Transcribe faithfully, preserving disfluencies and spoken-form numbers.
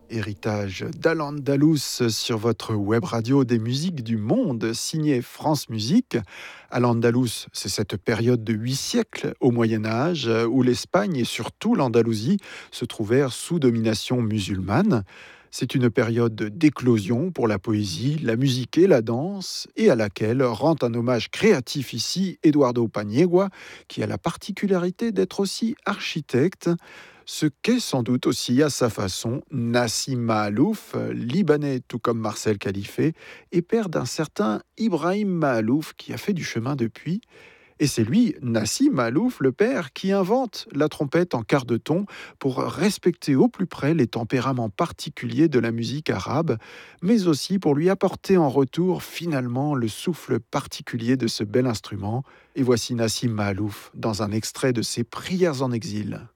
Héritage d'Al-Andalus sur votre web radio des musiques du monde, signé France Musique. Al-Andalus, c'est cette période de huit siècles au Moyen-Âge où l'Espagne et surtout l'Andalousie se trouvèrent sous domination musulmane. C'est une période d'éclosion pour la poésie, la musique et la danse, et à laquelle rend un hommage créatif ici Eduardo Paniagua, qui a la particularité d'être aussi architecte. Ce qu'est sans doute aussi à sa façon Nassim Mahalouf, libanais tout comme Marcel Khalife, et père d'un certain Ibrahim Mahalouf qui a fait du chemin depuis. Et c'est lui, Nassim Mahalouf, le père, qui invente la trompette en quart de ton pour respecter au plus près les tempéraments particuliers de la musique arabe, mais aussi pour lui apporter en retour finalement le souffle particulier de ce bel instrument. Et voici Nassim Mahalouf dans un extrait de ses Prières en exil.